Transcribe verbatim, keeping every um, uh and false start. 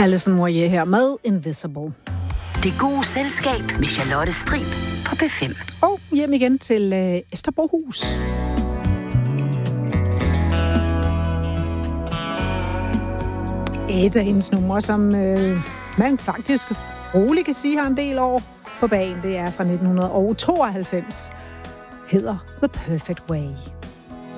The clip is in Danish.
Alison Moyet her med Invisible. Det gode selskab med Charlotte Strib på P fem. Og hjem igen til øh, Esther Borghus. Et af hendes numre, som øh, man faktisk roligt kan sige har en del år på bagen, det er fra nitten tooghalvfems. Hedder The Perfect Way.